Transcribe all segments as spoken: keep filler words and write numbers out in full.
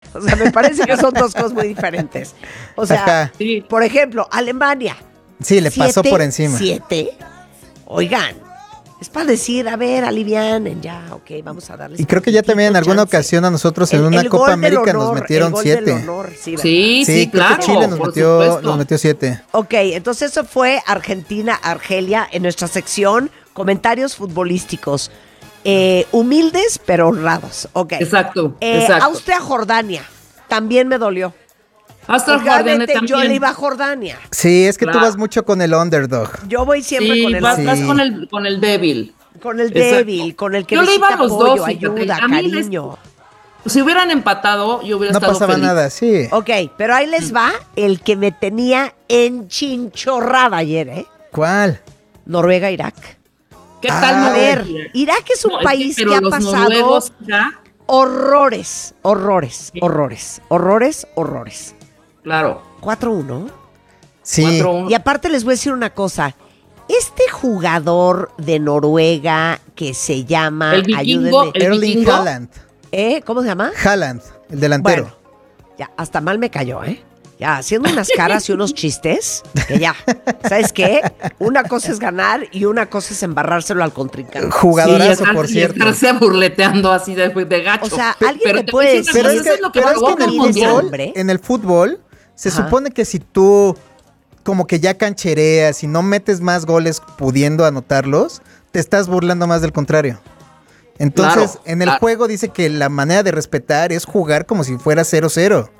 O sea, me parece que son dos cosas muy diferentes. O sea, sí. Por ejemplo, Alemania. Sí, le siete, pasó por encima. Siete. Oigan, es para decir, a ver, alivianen, ya, ok, vamos a darles. Y creo que ya también en alguna chance. ocasión a nosotros en el, una el Copa América honor, nos metieron siete. Honor, sí, sí, sí, sí, claro. Chile nos metió, nos metió siete. Ok, entonces eso fue Argentina-Argelia en nuestra sección comentarios futbolísticos. Eh, humildes pero honrados. Ok. Exacto, eh, exacto. Austria-Jordania. También me dolió. Austria-Jordania también. Yo le iba a Jordania. Sí, es que claro. tú vas mucho con el underdog. Yo voy siempre sí, con el vas, underdog. vas con el con el débil. Con el débil, exacto. Con el que yo necesita le iba a los apoyo, dos, ayuda, a mí cariño. Les, si hubieran empatado, yo hubiera no estado pasaba feliz. nada, sí. Ok, pero ahí les va el que me tenía enchinchorrada ayer, ¿eh? ¿Cuál? Noruega-Irak. ¿Qué tal? A ver, Irak es un no, país es que, que ha pasado ¿ya? horrores, horrores, sí. horrores, horrores, horrores. Claro. cuatro uno. Sí. cuatro uno. Y aparte les voy a decir una cosa. Este jugador de Noruega que se llama... El vikingo, el Erling Haaland. ¿Eh? ¿Cómo se llama? Haaland, el delantero. Bueno, ya, hasta mal me cayó, ¿eh? Ya, haciendo unas caras y unos chistes, que ya, ¿sabes qué? Una cosa es ganar y una cosa es embarrárselo al contrincante. Jugadorazo, sí, por y cierto. estarse burleteando así de, de gacho. O sea, Pe- alguien pero te te puede decir, decir... Pero es que, es lo que pero es que en, el mundial. fútbol, en el fútbol se Ajá. supone que si tú como que ya canchereas y no metes más goles pudiendo anotarlos, te estás burlando más del contrario. Entonces, claro, en el claro. juego dice que la manera de respetar es jugar como si fuera cero cero.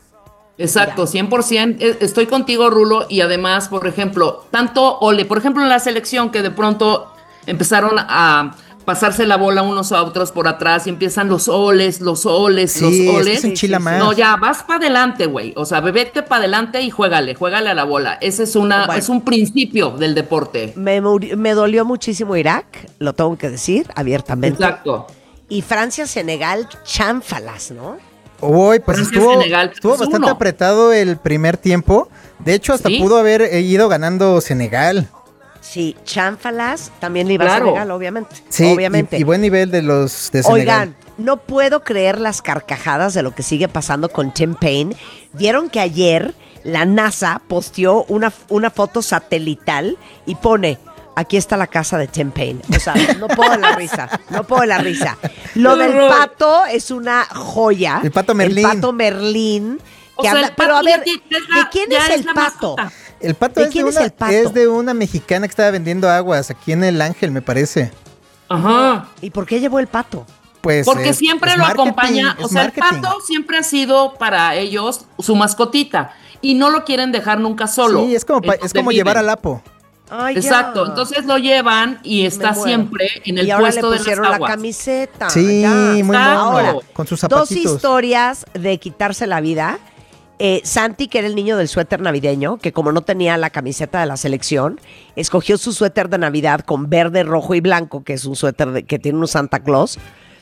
Exacto, cien por ciento. Estoy contigo, Rulo, y además, por ejemplo, tanto Ole, por ejemplo, en la selección que de pronto empezaron a pasarse la bola unos a otros por atrás y empiezan los oles, los oles, sí, los oles. Es que se enchila sí, más. No, ya, vas para adelante, güey. O sea, vete para adelante y juégale, juégale a la bola. Ese es una, bueno, es un principio del deporte. Me, me dolió muchísimo Irak, lo tengo que decir abiertamente. Exacto. Y Francia-Senegal, chanfalas, ¿no? Uy, pues Francia, estuvo, Senegal, estuvo bastante uno. apretado el primer tiempo. De hecho, hasta ¿Sí? pudo haber ido ganando Senegal. Sí, chanfalas también le iba claro. a Senegal, obviamente. Sí, obviamente. Y, y buen nivel de los de Senegal. Oigan, no puedo creer las carcajadas de lo que sigue pasando con Tim Payne. Vieron que ayer la NASA posteó una, una foto satelital y pone... Aquí está la casa de Tim Payne. O sea, no puedo de la risa. No puedo de la risa. Lo del pato es una joya. El pato Merlín. El pato Merlín. O sea, anda, pero a ver, ¿de quién es el es pato? El pato, ¿De es, quién de es una, el pato? Es de una mexicana que estaba vendiendo aguas aquí en El Ángel, me parece. Ajá. ¿Y por qué llevó el pato? Pues porque es, siempre es lo marketing, acompaña. O sea, marketing. El pato siempre ha sido para ellos su mascotita. Y no lo quieren dejar nunca solo. Sí, es como, pa, es como llevar al Apo. Ay, exacto, ya. Entonces lo llevan y está siempre en el y ahora puesto le pusieron de las aguas. La camiseta. Sí, ya. muy bueno. Ahora, con sus zapatitos. Dos historias de quitarse la vida. Eh, Santi, que era el niño del suéter navideño, que como no tenía la camiseta de la selección, escogió su suéter de Navidad con verde, rojo y blanco, que es un suéter de, que tiene un Santa Claus,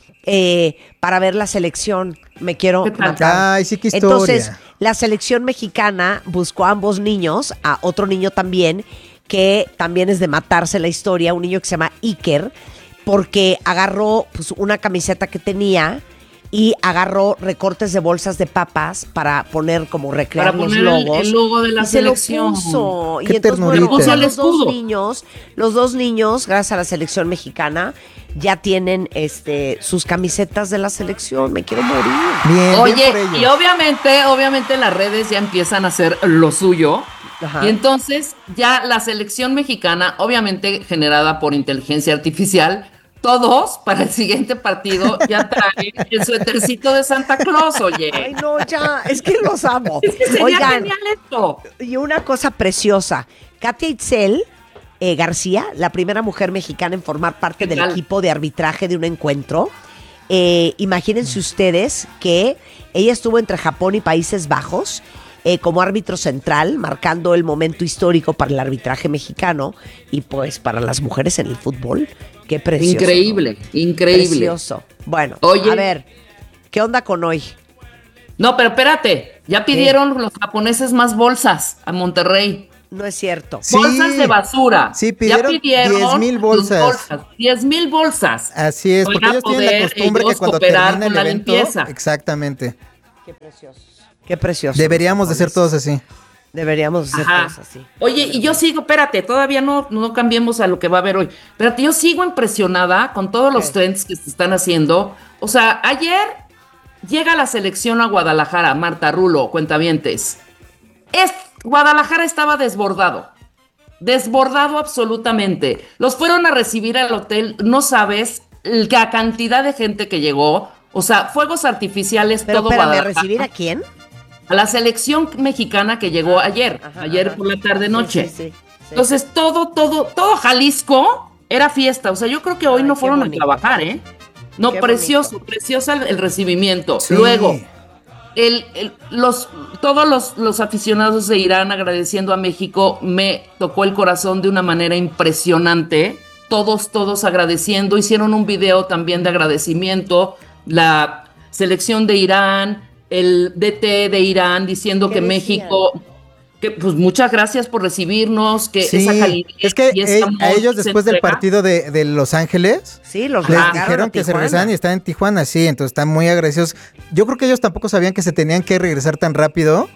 eh, para ver la selección. Me quiero matar. Ay, sí, qué historia. Entonces, la selección mexicana buscó a ambos niños, a otro niño también, que también es de matarse la historia, un niño que se llama Iker, porque agarró pues, una camiseta que tenía y agarró recortes de bolsas de papas para poner como recrear para los poner logos. El, el logo de la y selección. Se lo puso. Qué y entonces bueno, puso los dos niños, los dos niños, gracias a la selección mexicana, ya tienen este sus camisetas de la selección. Me quiero morir. Bien, Oye, bien por ellos. Y obviamente, obviamente las redes ya empiezan a hacer lo suyo. Ajá. Y entonces ya la selección mexicana, obviamente generada por inteligencia artificial, todos para el siguiente partido ya traen el suétercito de Santa Claus, oye. Ay, no, ya, es que los amo. Es que sería Oigan, genial esto. Y una cosa preciosa, Katia Itzel eh, García, la primera mujer mexicana en formar parte del tal? equipo de arbitraje de un encuentro. Eh, imagínense ustedes que ella estuvo entre Japón y Países Bajos, Eh, como árbitro central, marcando el momento histórico para el arbitraje mexicano y pues para las mujeres en el fútbol. Qué precioso. Increíble, ¿no? Increíble. Precioso. Bueno, Oye, a ver, ¿qué onda con hoy? No, pero espérate, ya pidieron ¿Qué? Los japoneses más bolsas a Monterrey. No es cierto. Sí, bolsas de basura. Sí, pidieron, ya pidieron diez mil bolsas. bolsas. diez mil bolsas. Así es, porque ellos tienen la costumbre que cuando termina el evento, limpieza. Exactamente. Qué preciosos. Qué preciosos. Deberíamos de ser todos así. Deberíamos de ser Ajá. todos así. Oye, y yo sigo, espérate, todavía no, no cambiemos a lo que va a haber hoy. Espérate, yo sigo impresionada con todos los Ok. trends que se están haciendo. O sea, ayer llega la selección a Guadalajara, Marta Rulo, cuentavientes. Es, Guadalajara estaba desbordado. Desbordado absolutamente. Los fueron a recibir al hotel, no sabes la cantidad de gente que llegó. O sea, fuegos artificiales, Pero todo espérame, Guadalajara. ¿recibir a quién? A la selección mexicana que llegó ayer, Ajá, ayer ajá. por la tarde-noche. Sí, sí, sí, sí. Entonces, todo, todo, todo Jalisco era fiesta. O sea, yo creo que hoy Ay, no qué fueron bonito. a trabajar, ¿eh? No, Qué precioso, bonito. precioso el, el recibimiento. Sí. Luego, el, el- los, todos los, los aficionados de Irán agradeciendo a México, me tocó el corazón de una manera impresionante. Todos, todos agradeciendo. Hicieron un video también de agradecimiento. La selección de Irán, el D T de Irán diciendo ¿Qué que decían? México, que pues muchas gracias por recibirnos, que Sí, esa calidez es que y ese eh, amor a ellos que se después del entrega. partido de, de Los Ángeles Sí, los les largaron dijeron a que se Tijuana. regresaban y están en Tijuana, sí, entonces están muy agradecidos. Yo creo que ellos tampoco sabían que se tenían que regresar tan rápido.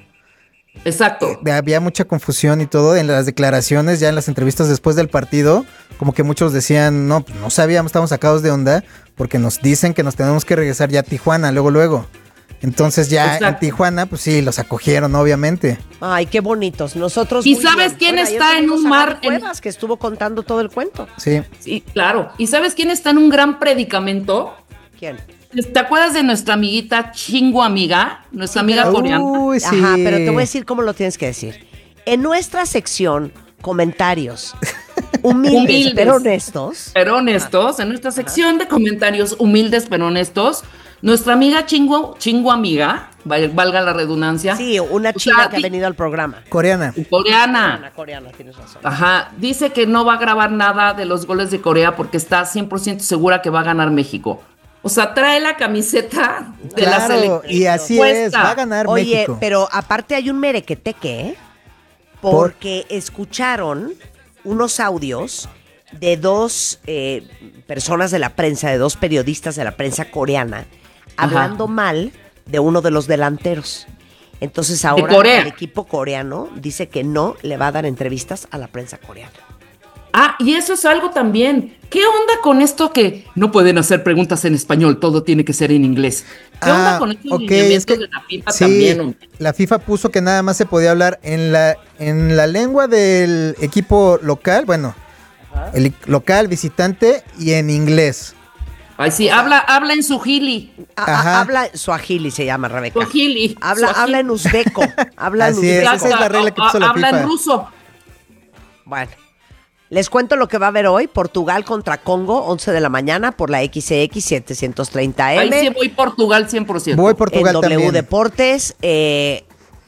Exacto. Eh, Había mucha confusión y todo en las declaraciones, ya en las entrevistas después del partido, como que muchos decían, no, pues no sabíamos, estamos sacados de onda, porque nos dicen que nos tenemos que regresar ya a Tijuana, luego, luego. Entonces ya en Exacto. Tijuana, pues sí, los acogieron, obviamente. Ay, qué bonitos. Nosotros. ¿Y muy sabes bien. quién Bueno, ayer está en tuvimos un a mar Gaby en- Cuevas, que estuvo contando todo el cuento. Sí. Sí, claro. ¿Y sabes quién está en un gran predicamento? ¿Quién? ¿Te acuerdas de nuestra amiguita Chingo Amiga? Nuestra amiga pero- coreana. Uy, sí. Ajá, pero te voy a decir cómo lo tienes que decir. En nuestra sección, comentarios humildes, Humildes. pero honestos. Pero honestos, en nuestra sección de comentarios humildes pero honestos, nuestra amiga Chingo, Chingo Amiga, val- valga la redundancia, Sí, una O china sea, que ha di- venido al programa. Coreana. coreana. Una coreana, tienes razón. Ajá, dice que no va a grabar nada de los goles de Corea porque está cien por ciento segura que va a ganar México. O sea, trae la camiseta de la Claro, selección. y así puesta. es, va a ganar Oye, México. pero aparte hay un merequeteque, ¿eh? Porque escucharon unos audios de dos eh, personas de la prensa, de dos periodistas de la prensa coreana, hablando mal de uno de los delanteros. Entonces ahora Corea. el equipo coreano dice que no le va a dar entrevistas a la prensa coreana. Ah, y eso es algo también. ¿Qué onda con esto que no pueden hacer preguntas en español, todo tiene que ser en inglés? ¿Qué onda Ah, con estos ok, lineamientos es que- de la FIFA sí, también? hombre? la FIFA puso que nada más se podía hablar en la, en la lengua del equipo local, bueno, el i- local, visitante y en inglés. Ay, sí, habla, habla en su gili. A- a- Ajá. habla Suajili, se llama Rebeca. Suajili. Habla, Suajili. habla en uzbeco. Habla en Así es, uzbeco. esa es la regla que puso la Habla FIFA. en ruso. Bueno, les cuento lo que va a haber hoy. Portugal contra Congo, once de la mañana por la X X setecientos treinta Ahí M. sí voy Portugal cien por ciento. Voy En Portugal W también. Deportes. Eh,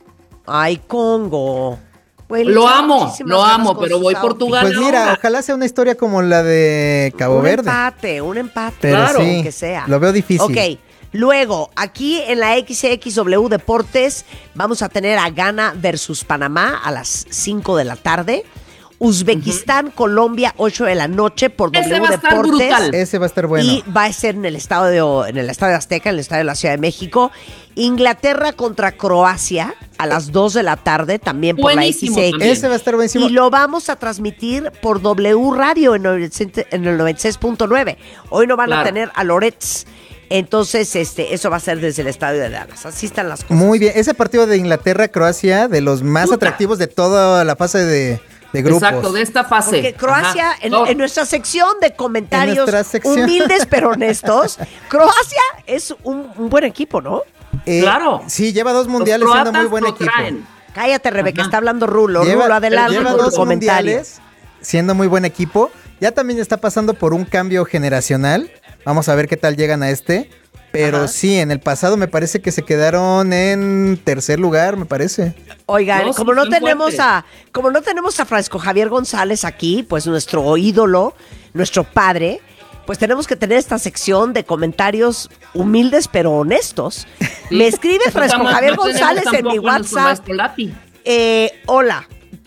ay, Congo. Güey, le Lo echaron amo, muchísimas lo ganas amo, con pero sus voy outfits. Portugal. Pues mira, ahora. ojalá sea una historia como la de Cabo un Verde. empate, un empate. Pero Claro. sí, Que sea. lo veo difícil. Ok, luego, aquí en la X X W Deportes vamos a tener a Ghana versus Panamá a las cinco de la tarde. Uzbekistán, Colombia, ocho de la noche por Ese W va a estar Deportes. brutal. Ese va a estar bueno. Y va a ser en el estadio, en el estadio Azteca, en el estadio de la Ciudad de México. Inglaterra contra Croacia a las dos de la tarde, también por Buenísimo la X X. también. Ese va a estar buenísimo. Y lo vamos a transmitir por W Radio en el noventa y seis punto nueve. Hoy no van a Claro. tener a Loretz. Entonces, este, eso va a ser desde el estadio de Dallas. Así están las cosas. Muy bien. Ese partido de Inglaterra-Croacia, de los más Puta. atractivos de toda la fase de, de grupos. Exacto, de esta fase. Porque Croacia, Ajá. en, No, en nuestra sección de comentarios En nuestra sección. humildes pero honestos, Croacia es un, un buen equipo, ¿no? Eh, Claro. Sí, lleva dos los mundiales siendo muy croatas buen lo equipo. traen. Cállate, Rebeca, Ajá. está hablando Rulo. Lleva, Rulo, adelante lleva con tu dos comentario. mundiales siendo muy buen equipo. Ya también está pasando por un cambio generacional. Vamos a ver qué tal llegan a este. Pero Ajá. sí, en el pasado me parece que se quedaron en tercer lugar, me parece. Oigan, No, sí, como no están tenemos fuertes. a, como no tenemos a Francisco Javier González aquí, pues nuestro ídolo, nuestro padre, pues tenemos que tener esta sección de comentarios humildes pero honestos. Sí. Me escribe Pues Francisco tampoco- Javier no tenemos González en mi tampoco a nuestro WhatsApp. maestro Lati. Eh, hola,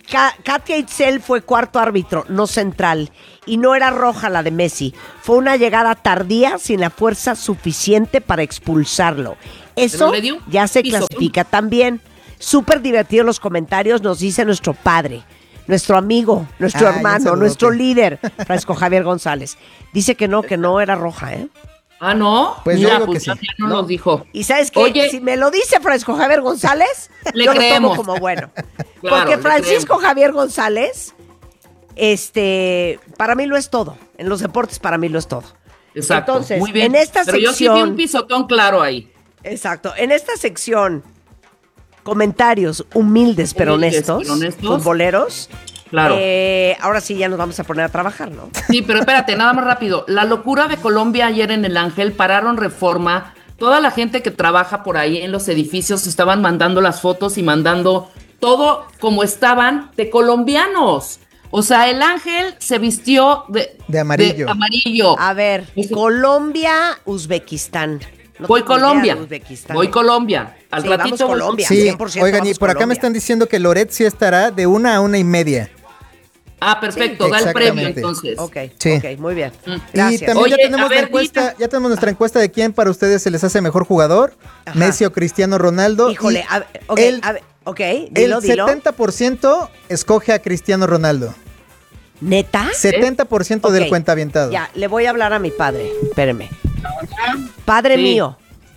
Ka- Katia Itzel fue cuarto árbitro, no central. Y no era roja la de Messi. Fue una llegada tardía sin la fuerza suficiente para expulsarlo. Eso ya se clasifica también. Súper divertidos los comentarios, nos dice nuestro padre, nuestro amigo, nuestro ah, hermano, nuestro líder, Francisco Javier González. Dice que no, que no era roja, ¿eh? Ah, ¿no? Pues Mira, yo pues que sí. no, no nos dijo. Y ¿sabes qué? Oye, si me lo dice Francisco Javier González, le yo creemos. lo tomo como bueno. Claro, porque Francisco creemos. Javier González, este, para mí lo es todo. En los deportes para mí lo es todo. Exacto. Entonces, muy bien. en esta Pero sección... yo sí vi un pisotón claro ahí. Exacto. En esta sección, comentarios humildes pero Humildes, honestos, pero honestos. futboleros. Claro. Eh, ahora sí ya nos vamos a poner a trabajar, ¿no? Sí, pero espérate, nada más rápido. La locura de Colombia ayer en el Ángel, pararon Reforma. Toda la gente que trabaja por ahí en los edificios estaban mandando las fotos y mandando todo como estaban de colombianos. O sea, el Ángel se vistió de, de amarillo. De amarillo. A ver, Ese- Colombia, Uzbekistán. No voy tengo idea Colombia. de Uzbekistán. Voy Colombia. Al Sí, ratito vamos voy Colombia. Sí, cien por ciento oigan, y vamos por acá me Colombia. están diciendo que Loret sí estará de una a una y media. Ah, perfecto, Sí, da el premio exactamente. entonces. Ok, Sí. ok, muy bien. Mm. Gracias. Y también Oye, ya tenemos a ver, la encuesta, Dina. ya tenemos nuestra encuesta de quién para ustedes se les hace mejor jugador, Ajá. Messi o Cristiano Ronaldo. Híjole, y a ver, ok, el, a ver, ok, dilo, el dilo. setenta por ciento escoge a Cristiano Ronaldo. ¿Neta? setenta por ciento del Ok, cuentavientado. Ya, le voy a hablar a mi padre. Espéreme. Padre Sí. mío,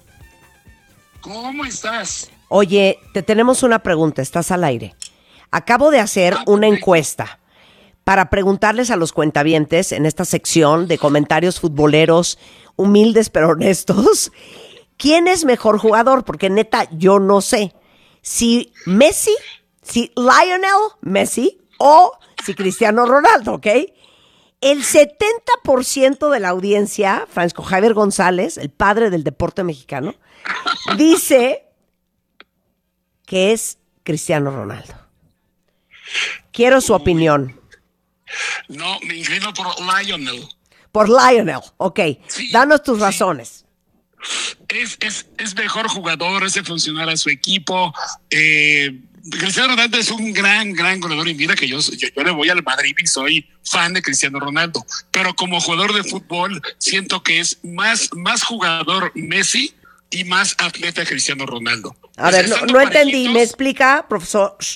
¿Cómo estás? oye, te tenemos una pregunta, estás al aire. Acabo de hacer Ah, una perfecto. encuesta para preguntarles a los cuentavientes en esta sección de comentarios futboleros humildes pero honestos, ¿quién es mejor jugador? Porque neta, yo no sé. Si Messi, si Lionel Messi o si Cristiano Ronaldo, ¿ok? El setenta por ciento de la audiencia, Francisco Javier González, el padre del deporte mexicano, dice que es Cristiano Ronaldo. Quiero su opinión. No, me inclino por Lionel. Por Lionel, ok. Sí, Danos tus sí. razones. Es, es, es mejor jugador, hace funcionar a su equipo. Eh, Cristiano Ronaldo es un gran, gran goleador. Y mira que yo, yo, yo le voy al Madrid y soy fan de Cristiano Ronaldo. Pero como jugador de fútbol, siento que es más, más jugador Messi y más atleta Cristiano Ronaldo. A O sea, ver, no, estando no entendí. parejitos, ¿Me explica, profesor? Shh.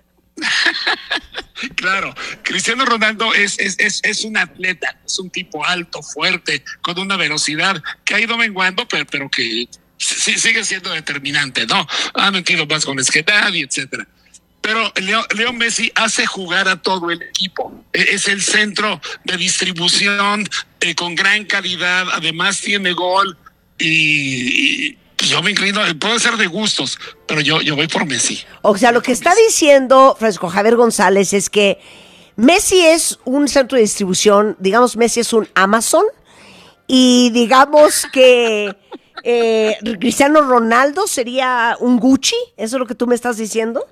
Claro, Cristiano Ronaldo es, es, es, es un atleta, es un tipo alto, fuerte, con una velocidad que ha ido menguando, pero, pero que sí, sigue siendo determinante, ¿no? Ha metido más goles que nadie, etcétera. Pero Leo, Leo Messi hace jugar a todo el equipo. Es el centro de distribución eh, con gran calidad, además tiene gol y, y yo me inclino, puede ser de gustos, pero yo, yo voy por Messi. O sea, lo que está diciendo Francisco Javier González es que Messi es un centro de distribución, digamos, Messi es un Amazon, y digamos que eh, Cristiano Ronaldo sería un Gucci. ¿Eso es lo que tú me estás diciendo?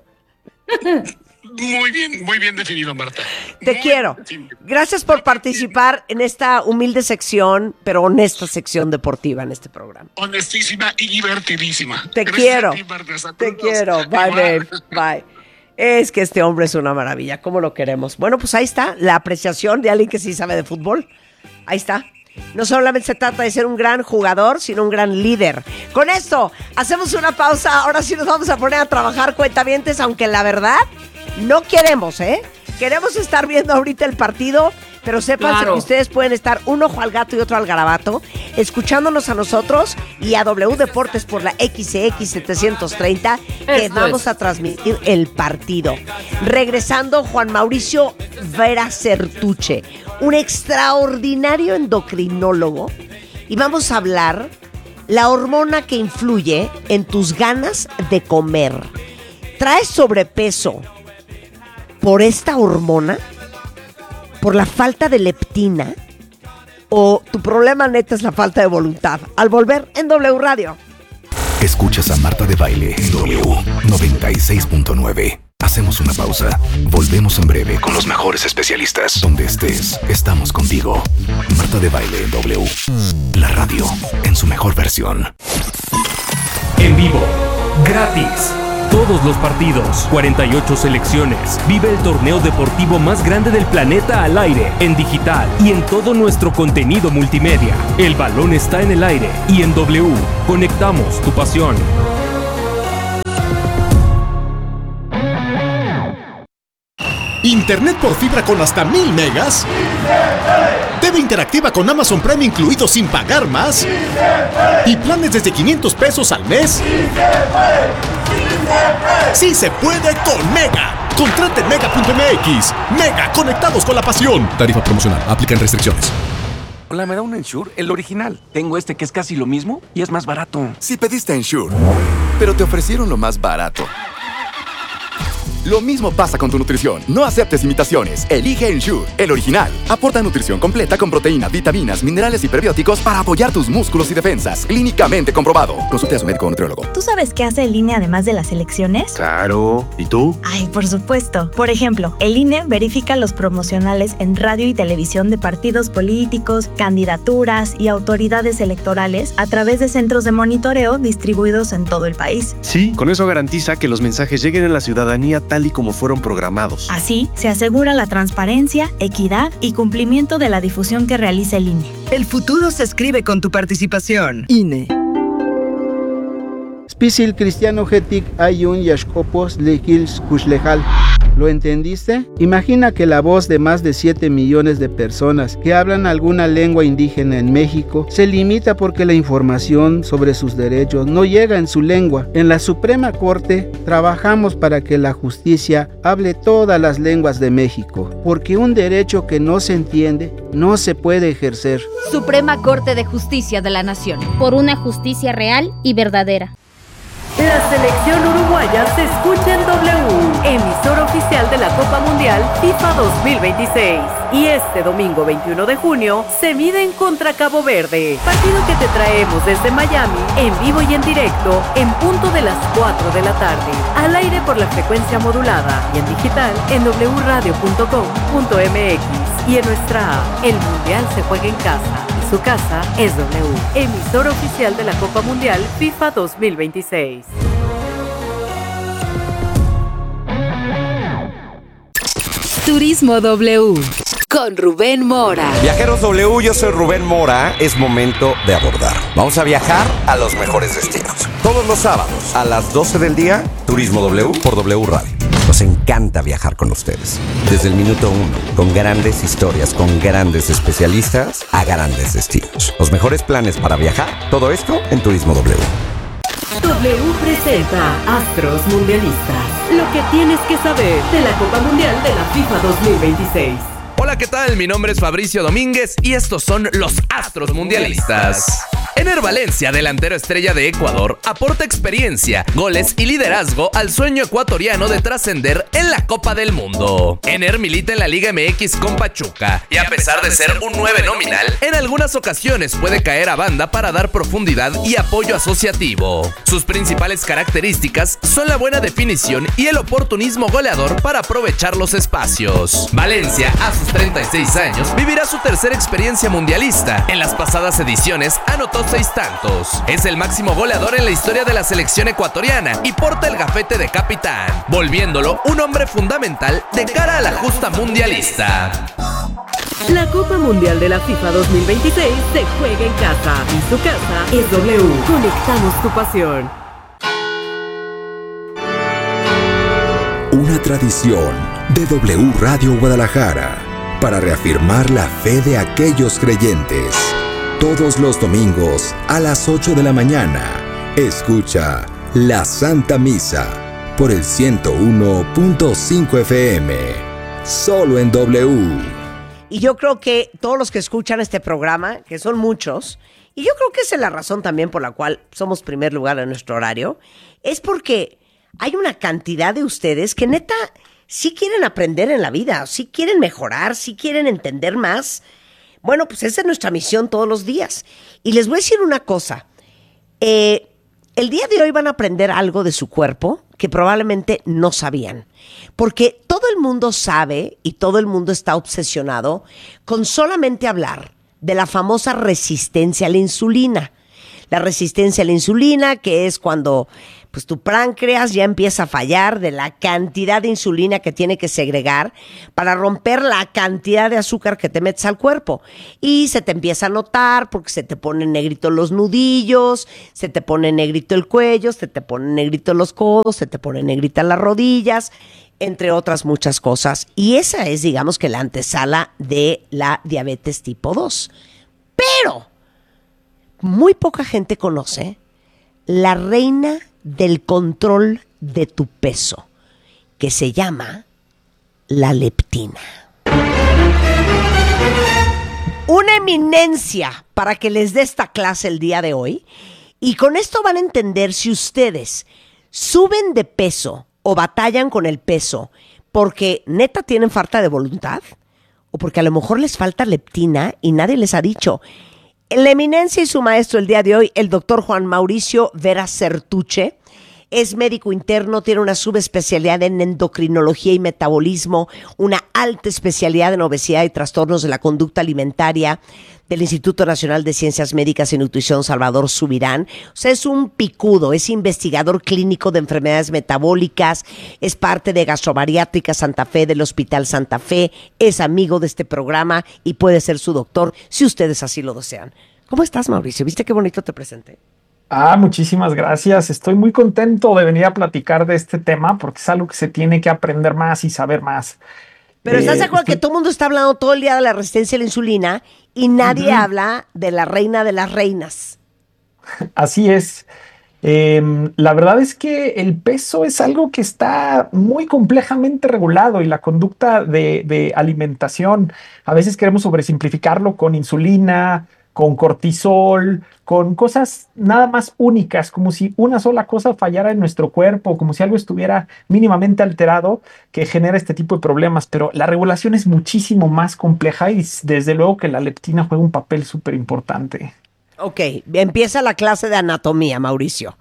Muy bien, muy bien definido, Marta. Te Muy quiero. definido. Gracias por participar en esta humilde sección, pero honesta sección deportiva en este programa. Honestísima y divertidísima. Te Gracias quiero. a ti, Marta. Saludos. Te quiero. Bye, Igual. babe. Bye. Es que este hombre es una maravilla. ¿Cómo lo queremos? Bueno, pues ahí está la apreciación de alguien que sí sabe de fútbol. Ahí está. No solamente se trata de ser un gran jugador, sino un gran líder. Con esto, hacemos una pausa. Ahora sí nos vamos a poner a trabajar, cuentavientes, aunque la verdad no queremos, ¿eh? Queremos estar viendo ahorita el partido, pero sepan Claro. que ustedes pueden estar un ojo al gato y otro al garabato, escuchándonos a nosotros y a W Deportes por la X X setecientos treinta, que Esto vamos es. a transmitir el partido. Regresando, Juan Mauricio Vera Certuche, un extraordinario endocrinólogo, y vamos a hablar la hormona que influye en tus ganas de comer. ¿Traes sobrepeso por esta hormona? ¿Por la falta de leptina? ¿O tu problema neta es la falta de voluntad? Al volver en W Radio. Escuchas a Marta de Baile en W noventa y seis punto nueve. Hacemos una pausa. Volvemos en breve con los mejores especialistas. Donde estés, estamos contigo. Marta de Baile en W. La radio en su mejor versión. En vivo, gratis, todos todos los partidos. cuarenta y ocho selecciones. Vive el torneo deportivo más grande del planeta al aire, en digital y en todo nuestro contenido multimedia. El balón está en el aire y en W. Conectamos tu pasión. ¿Internet por fibra con hasta mil megas? ¿T V interactiva con Amazon Prime incluido sin pagar más? ¿Y planes desde quinientos pesos al mes? ¡Sí se puede con Mega! Contrate en mega punto m x. Mega, conectados con la pasión. Tarifa promocional, aplican restricciones. Hola, ¿me da un Ensure? El original. Tengo este que es casi lo mismo y es más barato. Si pediste Ensure, pero te ofrecieron lo más barato. Lo mismo pasa con tu nutrición. No aceptes imitaciones. Elige Ensure, el original. Aporta nutrición completa con proteínas, vitaminas, minerales y prebióticos para apoyar tus músculos y defensas. Clínicamente comprobado. Consulte a su médico o nutriólogo. ¿Tú sabes qué hace el I N E además de las elecciones? Claro. ¿Y tú? Ay, por supuesto. Por ejemplo, el I N E verifica los promocionales en radio y televisión de partidos políticos, candidaturas y autoridades electorales a través de centros de monitoreo distribuidos en todo el país. Sí, con eso garantiza que los mensajes lleguen a la ciudadanía tal y como fueron programados. Así, se asegura la transparencia, equidad y cumplimiento de la difusión que realiza el I N E. El futuro se escribe con tu participación. I N E. Spisil cristiano getik ayun yashkopos lekils kushlejal. ¿Lo entendiste? Imagina que la voz de más de siete millones de personas que hablan alguna lengua indígena en México se limita porque la información sobre sus derechos no llega en su lengua. En la Suprema Corte trabajamos para que la justicia hable todas las lenguas de México, porque un derecho que no se entiende no se puede ejercer. Suprema Corte de Justicia de la Nación. Por una justicia real y verdadera. La selección uruguaya se escucha en W, emisora oficial de la Copa Mundial FIFA dos mil veintiséis. Y este domingo veintiuno de junio se miden contra Cabo Verde, partido que te traemos desde Miami, en vivo y en directo, en punto de las cuatro de la tarde, al aire por la frecuencia modulada y en digital en doble u radio punto com punto m x y en nuestra app. El Mundial se juega en casa. Su casa es W, emisora oficial de la Copa Mundial FIFA dos mil veintiséis. Turismo W con Rubén Mora. Viajeros W, yo soy Rubén Mora. Es momento de abordar. Vamos a viajar a los mejores destinos. Todos los sábados a las doce del día, Turismo W por W Radio. Nos encanta viajar con ustedes. Desde el minuto uno, con grandes historias, con grandes especialistas, a grandes destinos. Los mejores planes para viajar, todo esto en Turismo W. W presenta Astros Mundialistas. Lo que tienes que saber de la Copa Mundial de la FIFA dos mil veintiséis. Hola, ¿qué tal? Mi nombre es Fabricio Domínguez y estos son los Astros Mundialistas. Ener Valencia, delantero estrella de Ecuador, aporta experiencia, goles y liderazgo al sueño ecuatoriano de trascender en la Copa del Mundo. Ener milita en la Liga M X con Pachuca y a pesar de ser un nueve nominal, en algunas ocasiones puede caer a banda para dar profundidad y apoyo asociativo. Sus principales características son la buena definición y el oportunismo goleador para aprovechar los espacios. Valencia, a sus treinta y seis años, vivirá su tercera experiencia mundialista. En las pasadas ediciones anotó seis tantos. Es el máximo goleador en la historia de la selección ecuatoriana y porta el gafete de capitán, volviéndolo un hombre fundamental de cara a la justa mundialista. La Copa Mundial de la FIFA dos mil veintiséis se juega en casa y su casa es W. Conectamos tu pasión. Una tradición de W Radio Guadalajara para reafirmar la fe de aquellos creyentes. Todos los domingos a las ocho de la mañana, escucha la Santa Misa por el ciento uno punto cinco F M, solo en W. Y yo creo que todos los que escuchan este programa, que son muchos, y yo creo que esa es la razón también por la cual somos primer lugar en nuestro horario, es porque hay una cantidad de ustedes que neta sí quieren aprender en la vida, sí quieren mejorar, sí quieren entender más. Bueno, pues esa es nuestra misión todos los días. Y les voy a decir una cosa. Eh, el día de hoy van a aprender algo de su cuerpo que probablemente no sabían. Porque todo el mundo sabe y todo el mundo está obsesionado con solamente hablar de la famosa resistencia a la insulina. La resistencia a la insulina, que es cuando pues tu páncreas ya empieza a fallar de la cantidad de insulina que tiene que segregar para romper la cantidad de azúcar que te metes al cuerpo. Y se te empieza a notar porque se te ponen negritos los nudillos, se te pone negrito el cuello, se te ponen negritos los codos, se te ponen negritas las rodillas, entre otras muchas cosas. Y esa es, digamos, que la antesala de la diabetes tipo dos. Pero muy poca gente conoce la reina del control de tu peso, que se llama la leptina. Una eminencia para que les dé esta clase el día de hoy. Y con esto van a entender si ustedes suben de peso o batallan con el peso porque neta tienen falta de voluntad o porque a lo mejor les falta leptina y nadie les ha dicho. La eminencia y su maestro el día de hoy, el doctor Juan Mauricio Vera Certuche, es médico interno, tiene una subespecialidad en endocrinología y metabolismo, una alta especialidad en obesidad y trastornos de la conducta alimentaria del Instituto Nacional de Ciencias Médicas y Nutrición Salvador Subirán. O sea, es un picudo, es investigador clínico de enfermedades metabólicas, es parte de Gastrobariátrica Santa Fe del Hospital Santa Fe, es amigo de este programa y puede ser su doctor si ustedes así lo desean. ¿Cómo estás, Mauricio? ¿Viste qué bonito te presenté? Ah, muchísimas gracias. Estoy muy contento de venir a platicar de este tema porque es algo que se tiene que aprender más y saber más. Pero ¿estás de Eh, acuerdo estoy- que todo el mundo está hablando todo el día de la resistencia a la insulina y nadie Ujú. habla de la reina de las reinas? Así es. Eh, la verdad es que el peso es algo que está muy complejamente regulado y la conducta de, de alimentación, a veces queremos sobresimplificarlo con insulina, con cortisol, con cosas nada más únicas, como si una sola cosa fallara en nuestro cuerpo, como si algo estuviera mínimamente alterado que genera este tipo de problemas. Pero la regulación es muchísimo más compleja y desde luego que la leptina juega un papel súper importante. Ok, empieza la clase de anatomía, Mauricio.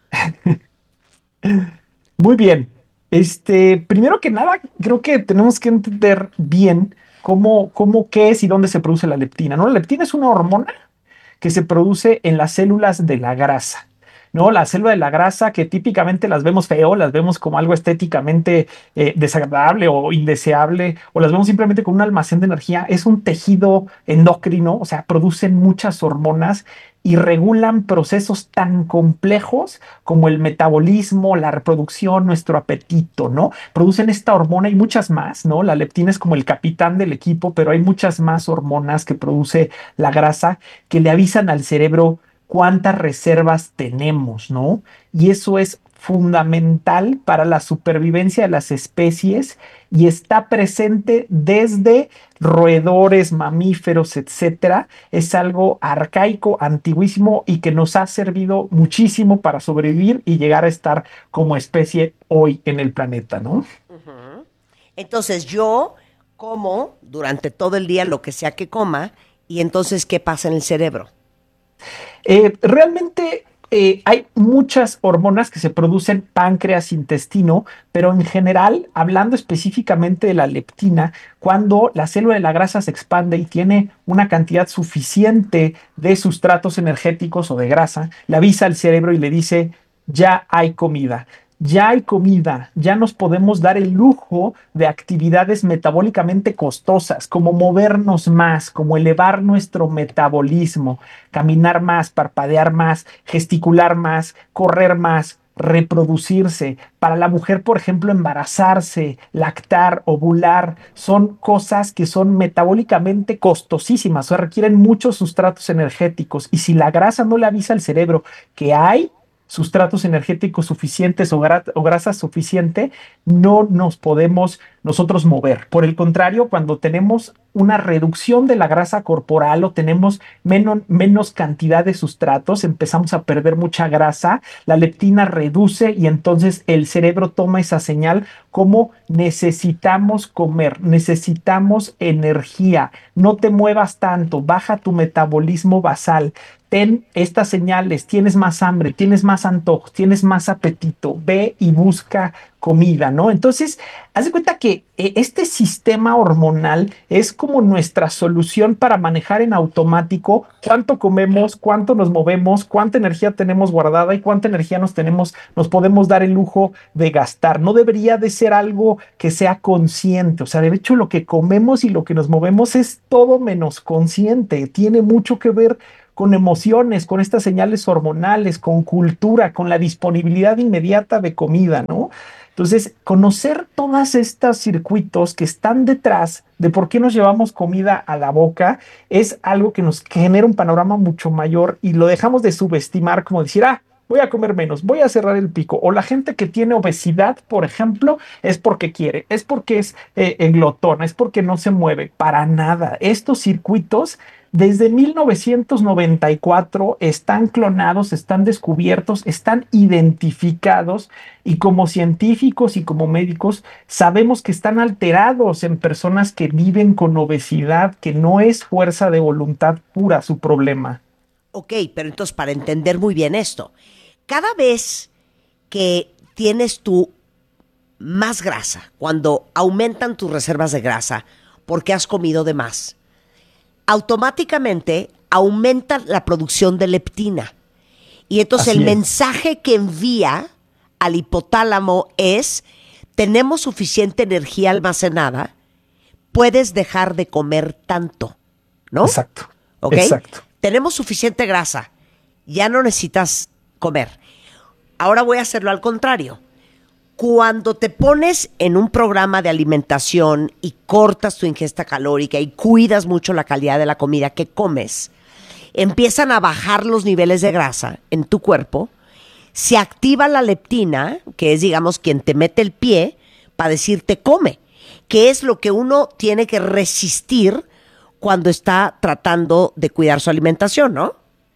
Muy bien. Este, primero que nada, creo que tenemos que entender bien cómo, cómo, qué es y dónde se produce la leptina, ¿no? La leptina es una hormona que se produce en las células de la grasa, ¿no? La célula de la grasa que típicamente las vemos feo, las vemos como algo estéticamente eh, desagradable o indeseable, o las vemos simplemente como un almacén de energía, es un tejido endocrino, o sea, producen muchas hormonas y regulan procesos tan complejos como el metabolismo, la reproducción, nuestro apetito, ¿no? Producen esta hormona y muchas más, ¿no? La leptina es como el capitán del equipo, pero hay muchas más hormonas que produce la grasa que le avisan al cerebro cuántas reservas tenemos, ¿no? Y eso es fundamental para la supervivencia de las especies y está presente desde roedores, mamíferos, etcétera. Es algo arcaico, antiguísimo y que nos ha servido muchísimo para sobrevivir y llegar a estar como especie hoy en el planeta, ¿no? Uh-huh. Entonces yo como durante todo el día lo que sea que coma y entonces ¿qué pasa en el cerebro? Eh, realmente eh, hay muchas hormonas que se producen páncreas, intestino, pero en general, hablando específicamente de la leptina, cuando la célula de la grasa se expande y tiene una cantidad suficiente de sustratos energéticos o de grasa, le avisa al cerebro y le dice, ya hay comida. Ya hay comida, ya nos podemos dar el lujo de actividades metabólicamente costosas, como movernos más, como elevar nuestro metabolismo, caminar más, parpadear más, gesticular más, correr más, reproducirse. Para la mujer, por ejemplo, embarazarse, lactar, ovular, son cosas que son metabólicamente costosísimas, o sea, requieren muchos sustratos energéticos. Y si la grasa no le avisa al cerebro que hay sustratos energéticos suficientes o, gra o grasa suficiente, no nos podemos nosotros mover. Por el contrario, cuando tenemos una reducción de la grasa corporal o tenemos menos, menos cantidad de sustratos, empezamos a perder mucha grasa, la leptina reduce y entonces el cerebro toma esa señal como necesitamos comer, necesitamos energía, no te muevas tanto, baja tu metabolismo basal. Ten estas señales, tienes más hambre, tienes más antojos, tienes más apetito, ve y busca comida, ¿no? Entonces, haz de cuenta que eh, este sistema hormonal es como nuestra solución para manejar en automático cuánto comemos, cuánto nos movemos, cuánta energía tenemos guardada y cuánta energía nos tenemos, nos podemos dar el lujo de gastar. No debería de ser algo que sea consciente. O sea, de hecho, lo que comemos y lo que nos movemos es todo menos consciente. Tiene mucho que ver con emociones, con estas señales hormonales, con cultura, con la disponibilidad inmediata de comida, ¿no? Entonces, conocer todos estos circuitos que están detrás de por qué nos llevamos comida a la boca es algo que nos genera un panorama mucho mayor y lo dejamos de subestimar como decir, ah, voy a comer menos, voy a cerrar el pico. O la gente que tiene obesidad, por ejemplo, es porque quiere, es porque es eh, glotona, es porque no se mueve. Para nada. Estos circuitos desde mil novecientos noventa y cuatro están clonados, están descubiertos, están identificados y como científicos y como médicos sabemos que están alterados en personas que viven con obesidad, que no es fuerza de voluntad pura su problema. Ok, pero entonces para entender muy bien esto, cada vez que tienes tú más grasa, cuando aumentan tus reservas de grasa porque has comido de más, automáticamente aumenta la producción de leptina. Y entonces Así el es. mensaje que envía al hipotálamo es, tenemos suficiente energía almacenada, puedes dejar de comer tanto, ¿no? Exacto. ¿Ok? Exacto. Tenemos suficiente grasa, ya no necesitas comer. Ahora voy a hacerlo al contrario. Cuando te pones en un programa de alimentación y cortas tu ingesta calórica y cuidas mucho la calidad de la comida que comes, empiezan a bajar los niveles de grasa en tu cuerpo, se activa la leptina, que es, digamos, quien te mete el pie para decirte come, que es lo que uno tiene que resistir cuando está tratando de cuidar su alimentación, ¿no?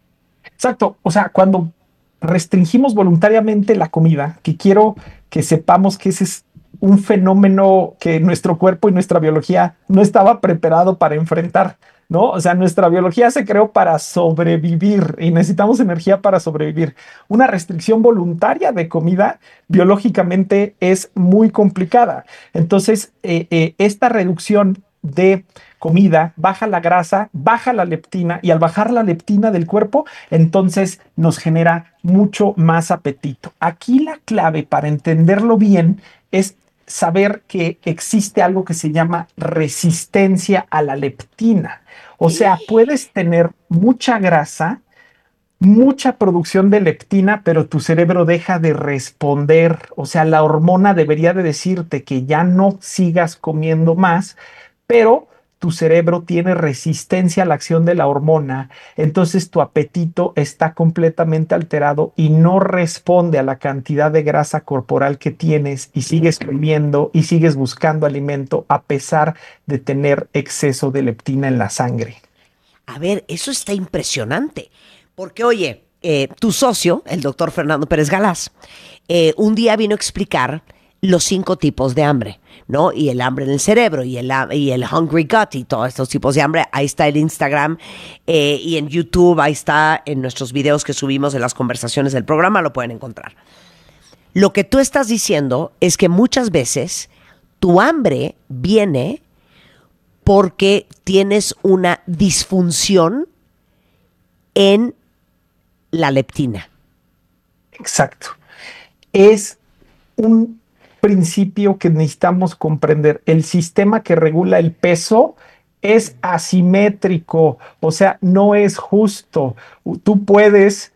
Exacto. O sea, cuando restringimos voluntariamente la comida, que quiero que sepamos que ese es un fenómeno que nuestro cuerpo y nuestra biología no estaba preparado para enfrentar, ¿no? O sea, nuestra biología se creó para sobrevivir y necesitamos energía para sobrevivir. Una restricción voluntaria de comida biológicamente es muy complicada. Entonces, eh, eh, esta reducción de comida baja la grasa, baja la leptina y al bajar la leptina del cuerpo, entonces nos genera mucho más apetito. Aquí la clave para entenderlo bien es saber que existe algo que se llama resistencia a la leptina. O sea, puedes tener mucha grasa, mucha producción de leptina, pero tu cerebro deja de responder. O sea, la hormona debería de decirte que ya no sigas comiendo más, pero tu cerebro tiene resistencia a la acción de la hormona, entonces tu apetito está completamente alterado y no responde a la cantidad de grasa corporal que tienes y sigues comiendo y sigues buscando alimento a pesar de tener exceso de leptina en la sangre. A ver, eso está impresionante, porque oye, eh, tu socio, el doctor Fernando Pérez Galaz, eh, un día vino a explicar los cinco tipos de hambre, ¿no? Y el hambre en el cerebro, y el, y el hungry gut, y todos estos tipos de hambre. Ahí está el Instagram, eh, y en YouTube, ahí está en nuestros videos que subimos en las conversaciones del programa, lo pueden encontrar. Lo que tú estás diciendo es que muchas veces tu hambre viene porque tienes una disfunción en la leptina. Exacto. Es un principio que necesitamos comprender. El sistema que regula el peso es asimétrico, o sea, no es justo. Tú puedes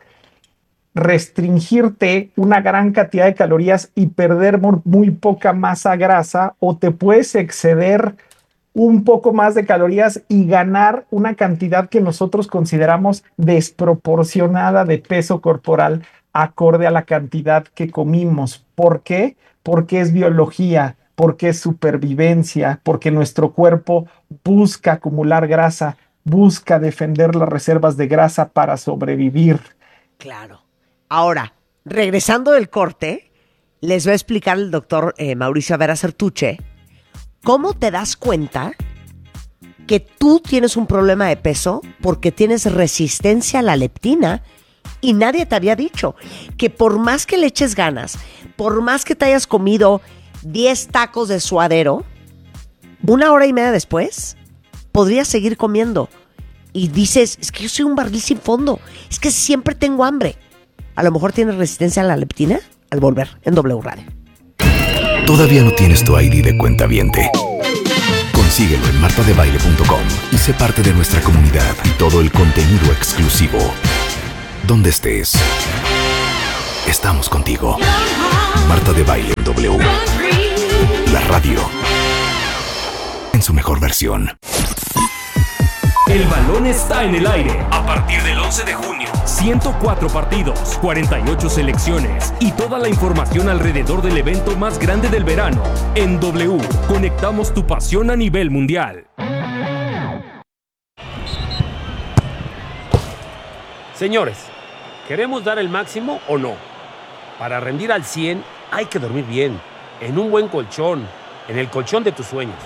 restringirte una gran cantidad de calorías y perder muy poca masa grasa, o te puedes exceder un poco más de calorías y ganar una cantidad que nosotros consideramos desproporcionada de peso corporal acorde a la cantidad que comimos. ¿Por qué? Porque es biología, porque es supervivencia, porque nuestro cuerpo busca acumular grasa, busca defender las reservas de grasa para sobrevivir. Claro. Ahora, regresando del corte, les va a explicar el doctor eh, Mauricio Vera Certuche cómo te das cuenta que tú tienes un problema de peso porque tienes resistencia a la leptina Y nadie te había dicho que por más que le eches ganas, por más que te hayas comido diez tacos de suadero, una hora y media después podrías seguir comiendo. Y dices, es que yo soy un barril sin fondo, es que siempre tengo hambre. A lo mejor tienes resistencia a la leptina. Al volver en W Radio. ¿Todavía no tienes tu I D de cuentaviente? Consíguelo en marta de baile punto com y sé parte de nuestra comunidad y todo el contenido exclusivo. Donde estés, estamos contigo. Marta de Baile en W. La radio en su mejor versión. El balón está en el aire. A partir del once de junio, ciento cuatro partidos, cuarenta y ocho selecciones y toda la información alrededor del evento más grande del verano. En W, conectamos tu pasión a nivel mundial. Señores, ¿queremos dar el máximo o no? Para rendir al cien hay que dormir bien, en un buen colchón, en el colchón de tus sueños.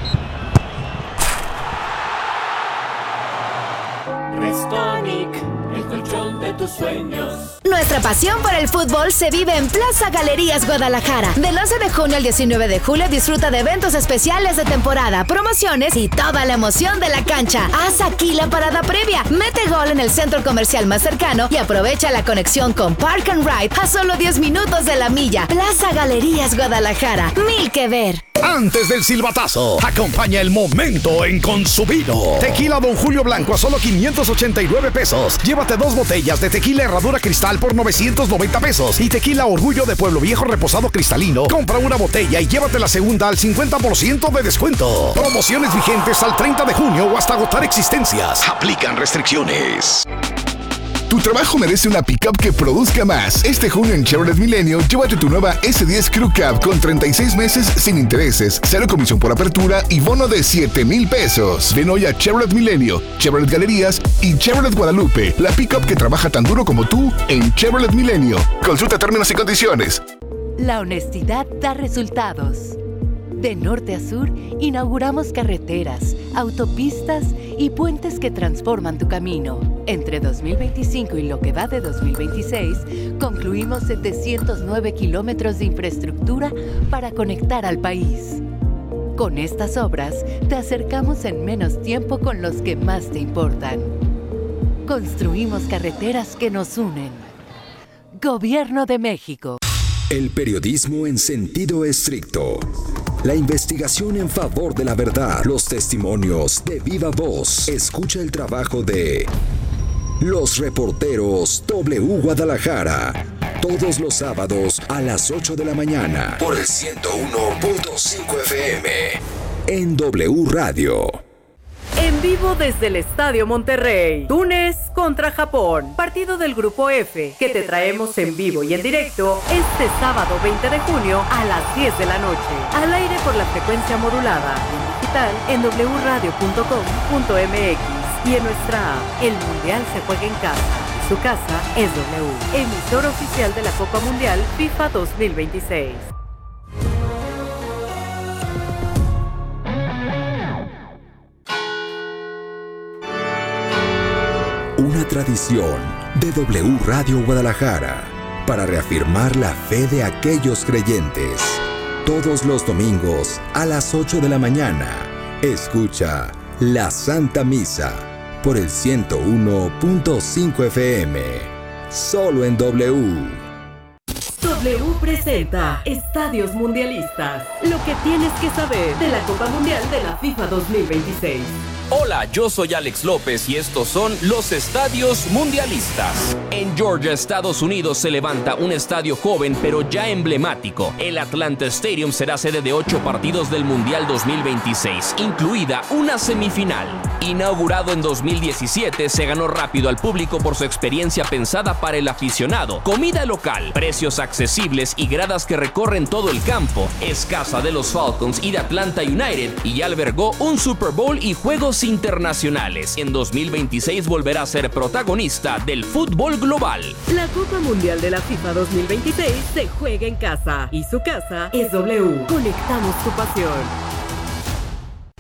Restonic, el colchón de tus sueños. Nuestra pasión por el fútbol se vive en Plaza Galerías Guadalajara. Del once de junio al diecinueve de julio disfruta de eventos especiales de temporada, promociones y toda la emoción de la cancha. Haz aquí la parada previa, mete gol en el centro comercial más cercano y aprovecha la conexión con Park and Ride a solo diez minutos de la milla. Plaza Galerías Guadalajara, mil que ver. Antes del silbatazo, acompaña el momento en Consumino. Tequila Don Julio Blanco a solo quinientos ochenta y nueve pesos. Llévate dos botellas de tequila Herradura Cristal por novecientos noventa pesos. Y tequila Orgullo de Pueblo Viejo reposado cristalino. Compra una botella y llévate la segunda al cincuenta por ciento de descuento. Promociones vigentes al treinta de junio o hasta agotar existencias. Aplican restricciones. Tu trabajo merece una pickup que produzca más. Este junio en Chevrolet Milenio, llévate tu nueva ese diez Crew Cab con treinta y seis meses sin intereses, cero comisión por apertura y bono de siete mil pesos. Ven hoy a Chevrolet Milenio, Chevrolet Galerías y Chevrolet Guadalupe, la pickup que trabaja tan duro como tú en Chevrolet Milenio. Consulta términos y condiciones. La honestidad da resultados. De norte a sur, inauguramos carreteras, autopistas y puentes que transforman tu camino. Entre dos mil veinticinco y lo que va de dos mil veintiséis, concluimos setecientos nueve kilómetros de infraestructura para conectar al país. Con estas obras, te acercamos en menos tiempo con los que más te importan. Construimos carreteras que nos unen. Gobierno de México. El periodismo en sentido estricto. La investigación en favor de la verdad. Los testimonios de viva voz. Escucha el trabajo de los reporteros W Guadalajara. Todos los sábados a las ocho de la mañana. Por el ciento uno punto cinco F M. En W Radio. En vivo desde el Estadio Monterrey, Túnez contra Japón, partido del Grupo F, que te traemos en vivo y en directo este sábado veinte de junio a las diez de la noche, al aire por la frecuencia modulada, en digital en w radio punto com punto m x y en nuestra app. El Mundial se juega en casa, su casa es W, emisor oficial de la Copa Mundial FIFA dos mil veintiséis. Una tradición de W Radio Guadalajara para reafirmar la fe de aquellos creyentes. Todos los domingos a las ocho de la mañana, escucha la Santa Misa por el ciento uno punto cinco F M. Solo en W. W presenta Estadios Mundialistas. Lo que tienes que saber de la Copa Mundial de la FIFA dos mil veintiséis. Hola, yo soy Alex López y estos son los Estadios Mundialistas. En Georgia, Estados Unidos, se levanta un estadio joven pero ya emblemático. El Atlanta Stadium será sede de ocho partidos del Mundial dos mil veintiséis, incluida una semifinal. Inaugurado en dos mil diecisiete, se ganó rápido al público por su experiencia pensada para el aficionado. Comida local, precios accesibles y gradas que recorren todo el campo. Es casa de los Falcons y de Atlanta United y ya albergó un Super Bowl y juegos internacionales. En dos mil veintiséis volverá a ser protagonista del fútbol global. La Copa Mundial de la FIFA dos mil veintiséis se juega en casa y su casa es W. Conectamos tu pasión.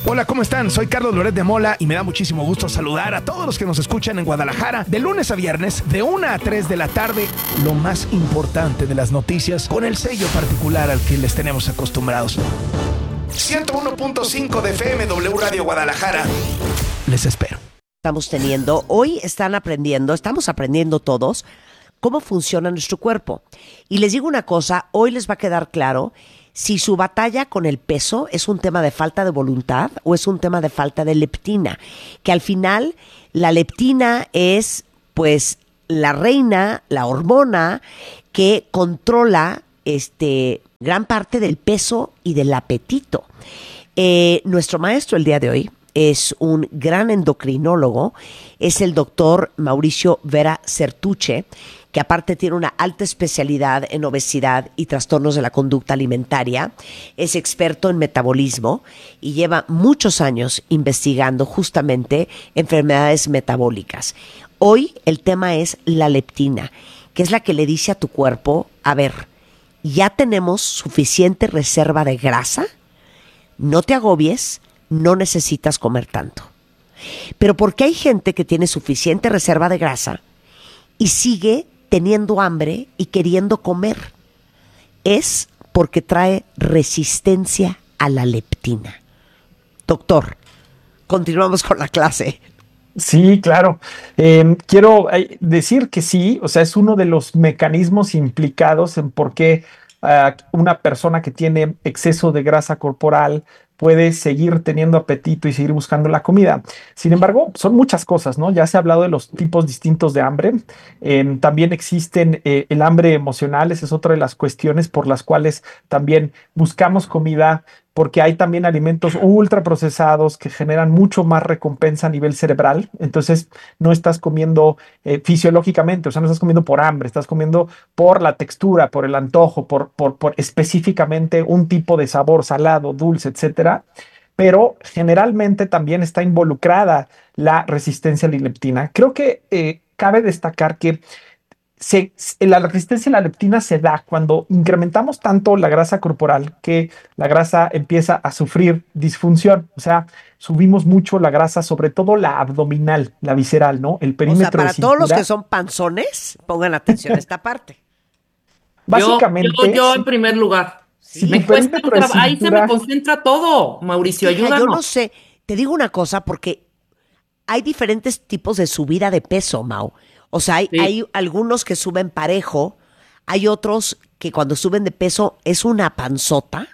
Hola, ¿cómo están? Soy Carlos Loret de Mola y me da muchísimo gusto saludar a todos los que nos escuchan en Guadalajara de lunes a viernes de una a tres de la tarde. Lo más importante de las noticias con el sello particular al que les tenemos acostumbrados. ciento uno punto cinco de F M W Radio Guadalajara. Les espero. Estamos teniendo, hoy están aprendiendo, estamos aprendiendo todos cómo funciona nuestro cuerpo. Y les digo una cosa, hoy les va a quedar claro si su batalla con el peso es un tema de falta de voluntad o es un tema de falta de leptina, que al final la leptina es pues la reina, la hormona que controla este, gran parte del peso y del apetito. Eh, nuestro maestro el día de hoy es un gran endocrinólogo, es el doctor Mauricio Vera Certuche, que aparte tiene una alta especialidad en obesidad y trastornos de la conducta alimentaria, es experto en metabolismo y lleva muchos años investigando justamente enfermedades metabólicas. Hoy el tema es la leptina, que es la que le dice a tu cuerpo, a ver, ¿ya tenemos suficiente reserva de grasa? No te agobies, no necesitas comer tanto. Pero ¿por qué hay gente que tiene suficiente reserva de grasa y sigue teniendo hambre y queriendo comer? Es porque trae resistencia a la leptina. Doctor, continuamos con la clase. Sí, claro. Eh, quiero eh, decir que sí, o sea, es uno de los mecanismos implicados en por qué uh, una persona que tiene exceso de grasa corporal puede seguir teniendo apetito y seguir buscando la comida. Sin embargo, son muchas cosas, ¿no? Ya se ha hablado de los tipos distintos de hambre. Eh, también existen eh, el hambre emocional, esa es otra de las cuestiones por las cuales también buscamos comida, porque hay también alimentos ultraprocesados que generan mucho más recompensa a nivel cerebral. Entonces, no estás comiendo eh, fisiológicamente, o sea, no estás comiendo por hambre, estás comiendo por la textura, por el antojo, por, por, por específicamente un tipo de sabor salado, dulce, etcétera. Pero generalmente también está involucrada la resistencia a la leptina. Creo que eh, cabe destacar que Se, la resistencia a la leptina se da cuando incrementamos tanto la grasa corporal que la grasa empieza a sufrir disfunción. O sea, subimos mucho la grasa, sobre todo la abdominal, la visceral, ¿no? El perímetro. O sea, para de cintura. todos los que son panzones, pongan atención a esta parte. Básicamente. Yo, yo, yo en primer lugar. Si me cuesta, cintura, ahí se me concentra todo, Mauricio, Hija, ayúdanos. yo no sé, te digo una cosa porque hay diferentes tipos de subida de peso, Mau. O sea, hay, sí. hay algunos que suben parejo, hay otros que cuando suben de peso es una panzota.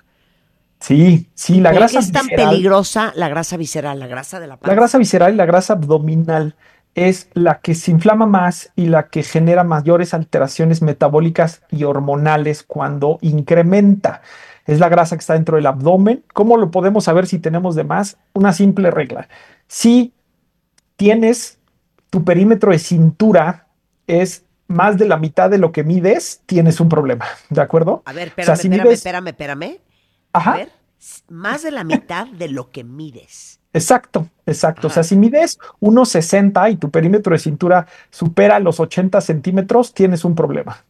Sí, sí, la grasa visceral. ¿Por qué es tan peligrosa la grasa visceral, la grasa de la panza? La grasa visceral y la grasa abdominal es la que se inflama más y la que genera mayores alteraciones metabólicas y hormonales cuando incrementa. Es la grasa que está dentro del abdomen. ¿Cómo lo podemos saber si tenemos de más? Una simple regla. Si tienes tu perímetro de cintura es más de la mitad de lo que mides, tienes un problema, ¿de acuerdo? A ver, espérame, o sea, si espérame, mides... espérame, espérame. Ajá. A ver, más de la mitad de lo que mides. Exacto, exacto. Ajá. O sea, si mides uno sesenta y tu perímetro de cintura supera los ochenta centímetros, tienes un problema.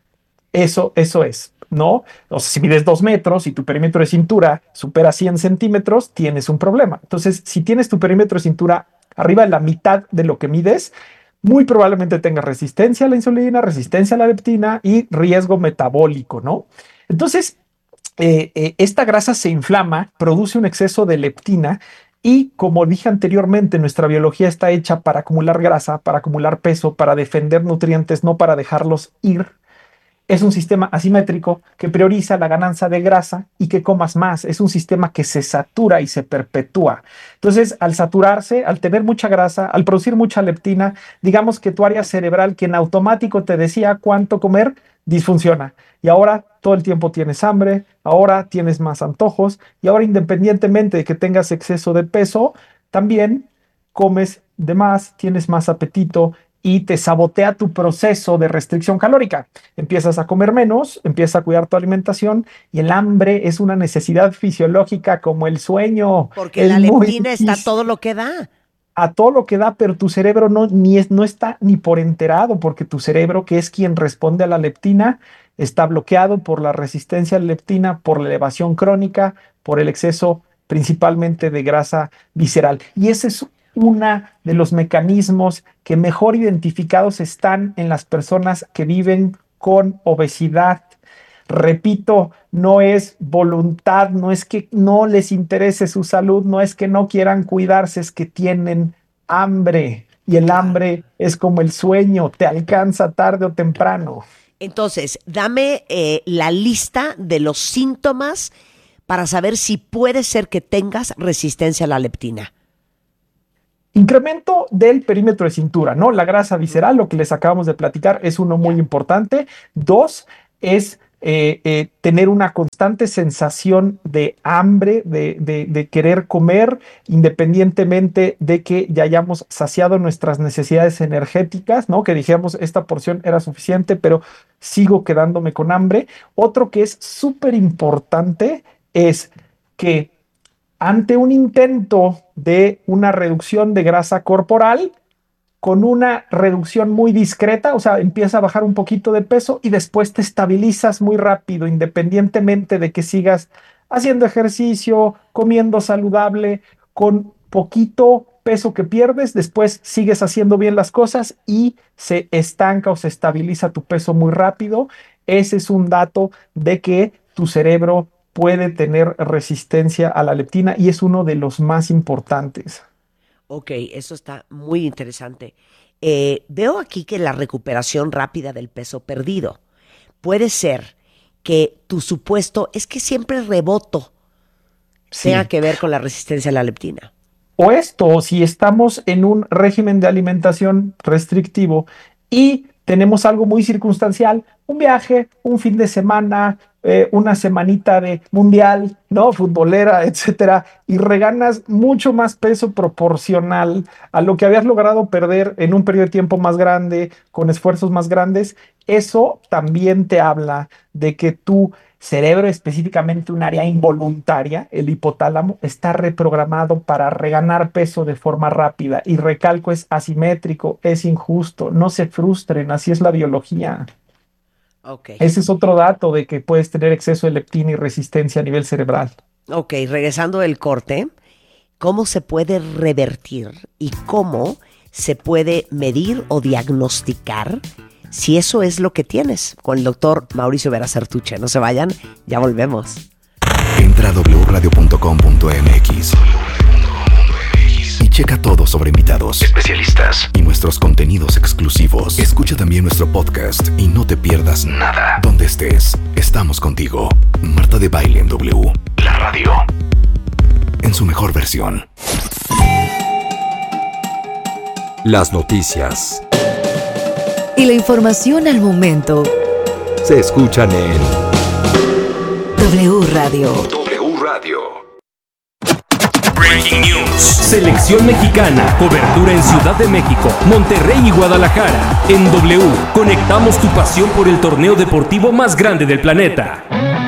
Eso, eso es, ¿no? O sea, si mides dos metros y tu perímetro de cintura supera cien centímetros, tienes un problema. Entonces, si tienes tu perímetro de cintura arriba de la mitad de lo que mides, muy probablemente tengas resistencia a la insulina, resistencia a la leptina y riesgo metabólico, ¿no? Entonces, eh, eh, esta grasa se inflama, produce un exceso de leptina y, como dije anteriormente, nuestra biología está hecha para acumular grasa, para acumular peso, para defender nutrientes, no para dejarlos ir. Es un sistema asimétrico que prioriza la ganancia de grasa y que comas más. Es un sistema que se satura y se perpetúa. Entonces, al saturarse, al tener mucha grasa, al producir mucha leptina, digamos que tu área cerebral, que en automático te decía cuánto comer, disfunciona. Y ahora todo el tiempo tienes hambre, ahora tienes más antojos y ahora, independientemente de que tengas exceso de peso, también comes de más, tienes más apetito y te sabotea tu proceso de restricción calórica. Empiezas a comer menos, empiezas a cuidar tu alimentación y el hambre es una necesidad fisiológica como el sueño. Porque es la leptina está todo lo que da. A todo lo que da, pero tu cerebro no, ni es, no está ni por enterado, porque tu cerebro, que es quien responde a la leptina, está bloqueado por la resistencia a la leptina, por la elevación crónica, por el exceso principalmente de grasa visceral. Y ese es uno de los mecanismos que mejor identificados están en las personas que viven con obesidad. Repito, no es voluntad, no es que no les interese su salud, no es que no quieran cuidarse, es que tienen hambre. Y el hambre es como el sueño, te alcanza tarde o temprano. Entonces, dame eh, la lista de los síntomas para saber si puede ser que tengas resistencia a la leptina. Incremento del perímetro de cintura, ¿no? La grasa visceral, lo que les acabamos de platicar, es uno muy importante. Dos, es eh, eh, tener una constante sensación de hambre, de, de, de querer comer, independientemente de que ya hayamos saciado nuestras necesidades energéticas, ¿no? Que dijéramos, esta porción era suficiente, pero sigo quedándome con hambre. Otro que es súper importante es que ante un intento de una reducción de grasa corporal, con una reducción muy discreta, o sea, empieza a bajar un poquito de peso y después te estabilizas muy rápido, independientemente de que sigas haciendo ejercicio, comiendo saludable, con poquito peso que pierdes, después sigues haciendo bien las cosas y se estanca o se estabiliza tu peso muy rápido. Ese es un dato de que tu cerebro puede tener resistencia a la leptina y es uno de los más importantes. Ok, eso está muy interesante. Eh, veo aquí que la recuperación rápida del peso perdido puede ser que tu supuesto es que siempre reboto Sí. tenga que ver con la resistencia a la leptina. O esto, o si estamos en un régimen de alimentación restrictivo y tenemos algo muy circunstancial, un viaje, un fin de semana, eh, una semanita de mundial, ¿no? Futbolera, etcétera, y reganas mucho más peso proporcional a lo que habías logrado perder en un periodo de tiempo más grande, con esfuerzos más grandes. Eso también te habla de que tu cerebro, específicamente un área involuntaria, el hipotálamo, está reprogramado para reganar peso de forma rápida. Y recalco, es asimétrico, es injusto, no se frustren, así es la biología. Ok. Ese es otro dato de que puedes tener exceso de leptina y resistencia a nivel cerebral. Ok, regresando del corte, ¿cómo se puede revertir y cómo se puede medir o diagnosticar si eso es lo que tienes? Con el doctor Mauricio Vera Sertuche. No se vayan, ya volvemos. Entra a doble u radio punto com punto m x y checa todo sobre invitados, especialistas y nuestros contenidos exclusivos. Escucha también nuestro podcast y no te pierdas nada. Donde estés, estamos contigo. Marta de Baile en W, la radio, en su mejor versión. Las noticias Y la información al momento. se escuchan en W Radio. W Radio. Breaking News. Selección mexicana. Cobertura en Ciudad de México, Monterrey y Guadalajara. En W, conectamos tu pasión por el torneo deportivo más grande del planeta.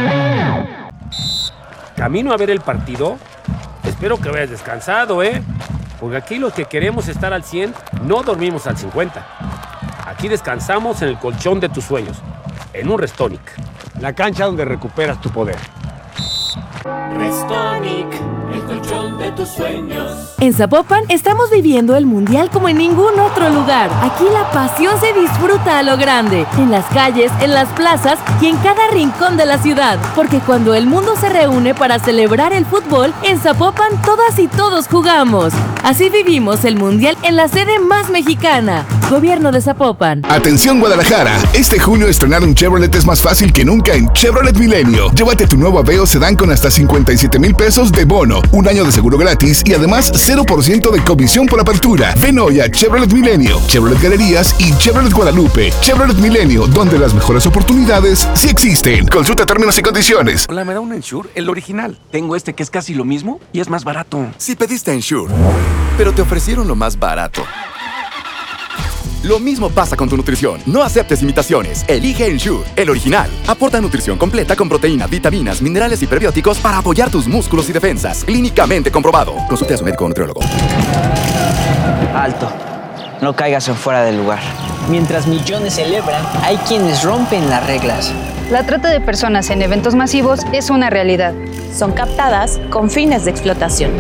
Camino a ver el partido. Espero que vayas descansado, ¿eh? Porque aquí los que queremos estar al cien no dormimos al cincuenta. Aquí descansamos en el colchón de tus sueños, en un Restonic, la cancha donde recuperas tu poder. Restonic, el colchón de tus sueños. En Zapopan estamos viviendo el Mundial como en ningún otro lugar. Aquí la pasión se disfruta a lo grande, en las calles, en las plazas y en cada rincón de la ciudad. Porque cuando el mundo se reúne para celebrar el fútbol, en Zapopan todas y todos jugamos. Así vivimos el Mundial en la sede más mexicana. Gobierno de Zapopan. Atención Guadalajara, este junio estrenar un Chevrolet es más fácil que nunca en Chevrolet Milenio. Llévate tu nuevo Aveo Sedán con hasta cincuenta y siete mil pesos de bono, un año de seguro gratis y además cero por ciento de comisión por apertura. Ven hoy a Chevrolet Milenio, Chevrolet Galerías y Chevrolet Guadalupe. Chevrolet Milenio, donde las mejores oportunidades sí existen. Consulta términos y condiciones. Hola, ¿me da un Ensure? El original. Tengo este que es casi lo mismo y es más barato. Si pediste Ensure, pero te ofrecieron lo más barato. Lo mismo pasa con tu nutrición. No aceptes imitaciones. Elige Ensure, el original. Aporta nutrición completa con proteína, vitaminas, minerales y prebióticos para apoyar tus músculos y defensas. Clínicamente comprobado. Consulte a su médico o nutriólogo. Alto. No caigas en fuera del lugar. Mientras millones celebran, hay quienes rompen las reglas. La trata de personas en eventos masivos es una realidad. son captadas con fines de explotación.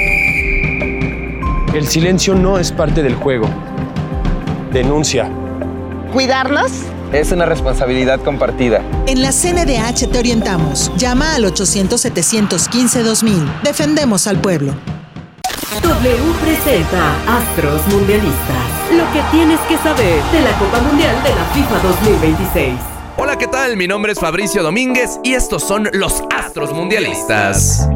El silencio no es parte del juego. Denuncia. ¿Cuidarnos? Es una responsabilidad compartida. En la C N D H te orientamos. Llama al ochocientos, setecientos quince, dos mil. Defendemos al pueblo. W presenta Astros Mundialistas. Lo que tienes que saber de la Copa Mundial de la FIFA dos mil veintiséis. Hola, ¿qué tal? Mi nombre es Fabricio Domínguez y estos son los Astros Mundialistas.